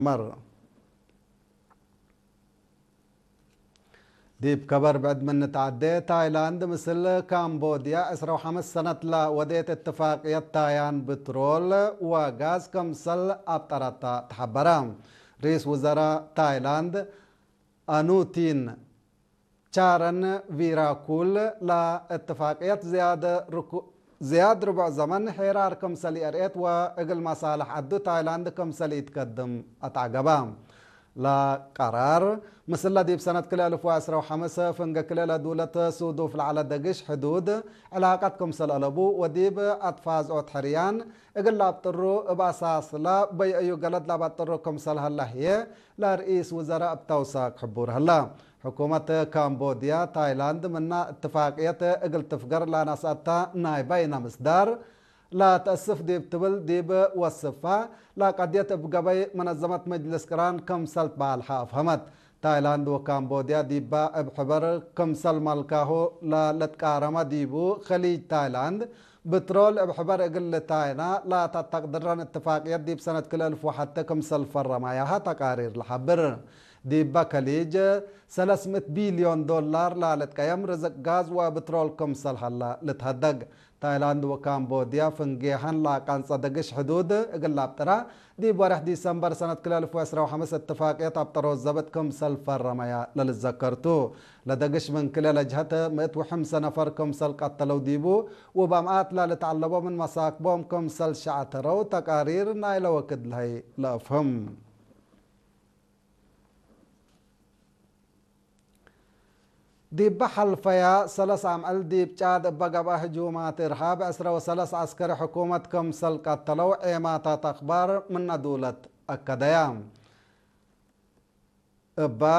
مرة ديب كبر بعد من تعدي تايلاند مثل كامبوديا 15 سنة لا وديت اتفاقية تايان بترول وغاز كمسل أبطرتا تحبرام رئيس وزراء تايلاند أنوتين شارن فيراكول لا اتفاقية زياد ربع زمن حرار كمسل أريت وإقل مصالح عدو تايلاند كمسل يتقدم أتعقبام لا قرار مثل دي بسنة كلا 2015 فنجا كلا دولة سودو في العلا دقش حدود علاقتكم سلالبو وديب أطفاز أو تحريان إقل لابطرو بأساس لا بي أيو قلد لابطرو كم سلها اللحية لا رئيس وزراء بتوساق حبور هلا حكومة كامبوديا تايلاند من اتفاقية إقل تفقر لا ناساتا نايبين مصدر لا تأسف ديب تبل ديب وصفة لا قد يتبقى بي منظمة مجلس كران كم سلط بالحا فهمت تايلاند وكامبوديا ديبا بحبر كم سل ملكاهو لا لتكارما ديبو خليج تايلاند بترول بحبر اقل تاينا لا تقدران اتفاقية ديب سنة كل 1000 وحتى كم سل فرماياها تقارير لحبر ديبا خليج 300 بليون دولار لا لتكيم رزق غاز وبترول كم سل هلا لتهدق تايلاند وكامبوديا فنجيحان لا كان صدقش حدود اقل لابترا دي بورح ديسمبر سنة كل 2015 اتفاقية ابطرو الزبط كم سل فرمايا للذكرتو لدقش من كل لجهته 105 نفر كم سل قتلوا ديبو وبامات لا لتعلبوا من مساكبهم كم سل شعترو تقارير نايلة وكد لهي لا افهم ديب بحل فيا 3 عمل ديب جاد بقى هجومات إرهاب 13 عسكر حكومة كمسل قتلوا إيماتات أخبار من دولة الكديام با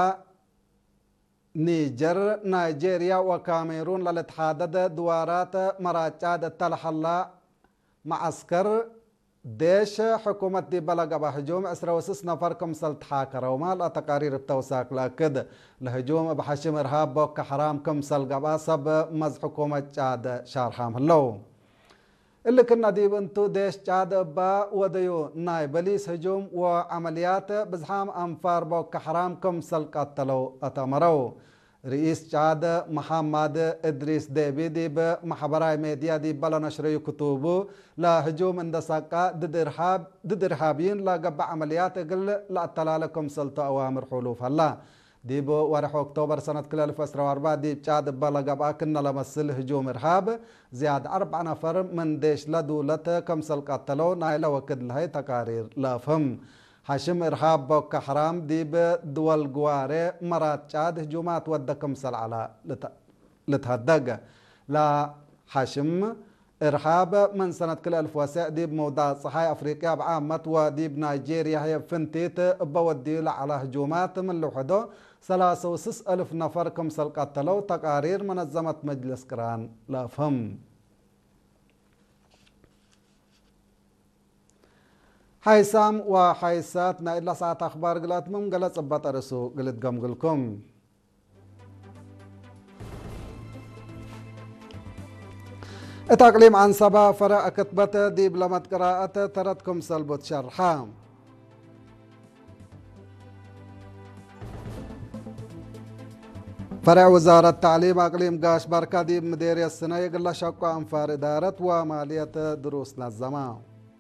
نيجر نيجيريا وكاميرون للاتحادد دوارات مراجعات التلحلة معسكر ديش حكومة دي بلغ بهجوم 16 نفر كمسل تحاكر وما لا تقارير التوساق لأكد لهجوم بحشم إرهاب بوك حرام كمسل قبا سب مز حكومة جاد شارحام هلو اللي كنا دي بنتو ديش جاد با وديو ناي بليس هجوم وعمليات بزحام أنفار بوك حرام كمسل قتلو أتمرو رئيس جاد محمد إدريس ديبي دي بمحبراي ميديا دي بلا نشري كتوبو لا هجوم اندساقا ضد إرهابيين لا قبع عمليات قل لا تلالكم سلطة أوامر حلوف هلا دي بو ورح أكتوبر سنة كل 2004 دي جاد بلا قبع كنا لمسل هجوم إرهاب زياد 4 نفر من ديش لدولة كم سلقات تلو نايلة وكد لهي تقارير لا فهم حشم إرهاب بوك حرام دي بدول قواري مرات جاد هجومات ودكم سل على لتهدق لا حشم إرهاب من سنة كل 1000 دي بموضع صحايا أفريقيا بعامة ودي بنيجيريا هي فنتيت بودي على هجومات من لوحده 3,600 نفر كم سل قتلوا تقارير منظمة مجلس كران لا فهم حيسام وحيسات نايلا ساعة أخبار قلت مم قلت صبات أرسو قلت قم قلكم التقليم عن سبا فرع كتبت دي بلمت قراءة تردكم سلبت شرحام فرع وزارة التعليم أقليم قاش بركة دي مديرية السنة يقول شقة أنفار إدارة ومالية دروس الزمان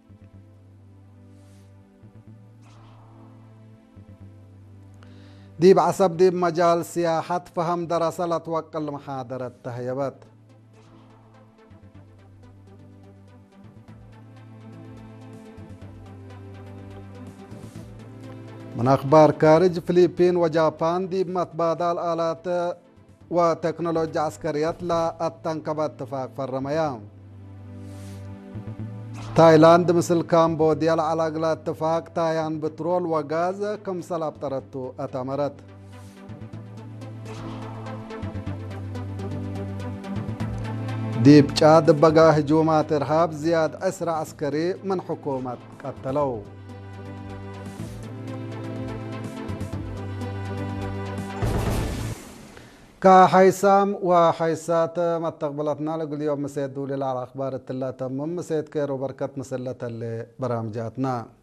دي بعصب دي بمجال سياحة فهم دراسة لتوقع المحاضرة تهيبت من أخبار خارج فلبين وجابان دي بمتبادل آلات وتكنولوجيا عسكريات لا التنكب اتفاق فرميان تايلاند مثل كامبوديا على اتفاق تايان بترول وغاز كم سلاب ترتو أتمرت ديب جاد بقى هجومات إرهاب زياد أسرع عسكري من حكومة قتلوا كحيسام وحيسات ما تقبلتنا لقل اليوم مسيد دولي على أخبار التلا تمم مسيد كيرو بركة مسلة اللي برامجاتنا